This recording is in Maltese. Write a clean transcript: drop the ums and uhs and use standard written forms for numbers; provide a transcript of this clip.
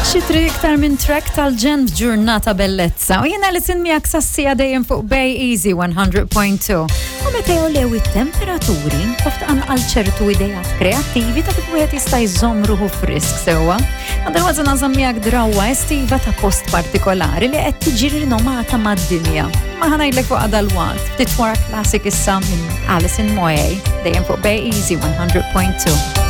Xitri iktar minn track tal-ġen f'ġurnata bellezza u jena li sinmijak sassija dejjem fuq Bay Easy 100.2. U meta jolew it-temperaturi taft għal ċertu idejat kreattivi ta' kif wieħed jista' jżomm ruħu frisk sewwa. Għadalważa nażammijak drawwa estiva ta' post partikolari li qed tiġi rinomata mad-dinja. Ma ħanajdlek fuq għadalwat, ftit wara classic issa minn Alison Moyet dejjem fuq Bay Easy 100.2.